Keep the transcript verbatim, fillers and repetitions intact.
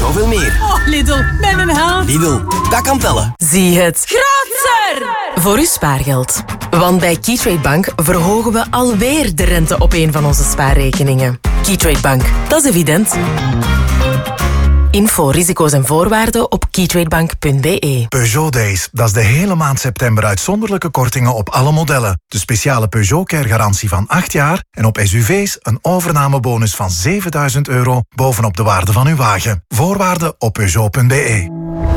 zoveel meer. Oh, Lidl, met een held. Lidl, dat kan tellen. Zie het Grootser! voor uw spaargeld. Want bij Keytrade Bank verhogen we alweer de rente op een van onze spaarrekeningen. Keytrade Bank, dat is evident. Info, risico's en voorwaarden op keytradebank punt b e. Peugeot Days, dat is de hele maand september uitzonderlijke kortingen op alle modellen. De speciale Peugeot Care garantie van acht jaar en op S U V's een overnamebonus van zevenduizend euro bovenop de waarde van uw wagen. Voorwaarden op peugeot punt b e.